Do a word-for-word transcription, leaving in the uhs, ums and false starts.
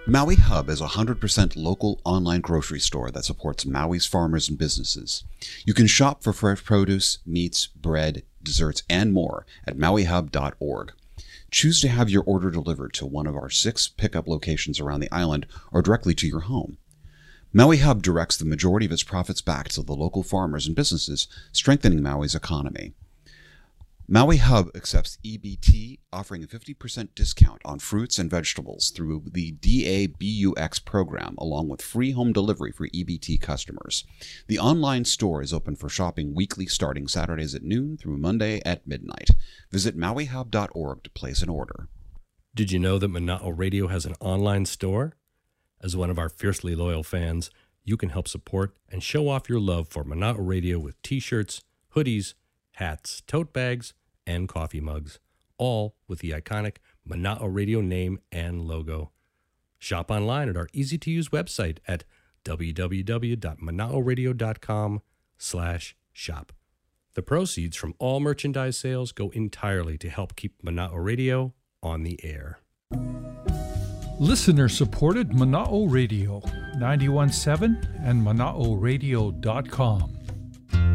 Maui Hub is a one hundred percent local online grocery store that supports Maui's farmers and businesses. You can shop for fresh produce, meats, bread, desserts, and more at maui hub dot org. Choose to have your order delivered to one of our six pickup locations around the island or directly to your home. Maui Hub directs the majority of its profits back to the local farmers and businesses, strengthening Maui's economy. Maui Hub accepts E B T, offering a fifty percent discount on fruits and vegetables through the D A B U X program, along with free home delivery for E B T customers. The online store is open for shopping weekly starting Saturdays at noon through Monday at midnight. Visit maui hub dot org to place an order. Did you know that Mana'o Radio has an online store? As one of our fiercely loyal fans, you can help support and show off your love for Mana'o Radio with t-shirts, hoodies, hats, tote bags, and coffee mugs, all with the iconic Mana'o Radio name and logo. Shop online at our easy-to-use website at w w w dot mana'o radio dot com slash shop. The proceeds from all merchandise sales go entirely to help keep Mana'o Radio on the air. Listener-supported Mana'o Radio, ninety-one point seven and mana'o radio dot com.